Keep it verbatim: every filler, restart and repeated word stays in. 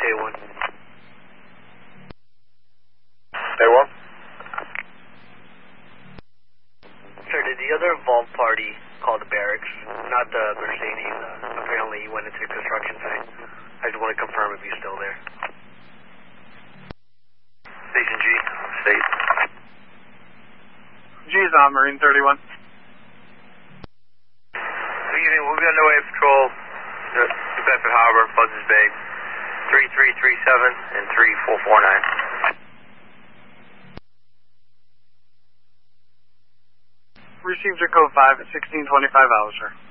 A one. A one? Sir, did the other involved party call the barracks? Not the Mercedes. Uh, apparently he went into the construction site. I just want to confirm if he's still there. Station G, state. G is on, Marine thirty-one. Good evening, we'll be underway patrol, New Bedford Harbor, Buzzards Bay, three three three seven and three four four nine. Received your code five at sixteen twenty-five hours, sir.